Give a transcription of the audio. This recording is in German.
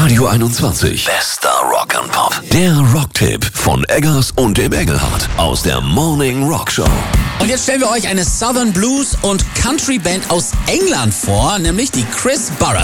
Radio 21. Bester Rock and Pop. Der Rocktipp von Eggers und dem Engelhardt aus der Morning Rock Show. Und jetzt stellen wir euch eine Southern Blues und Country Band aus England vor, nämlich die Chris Burress.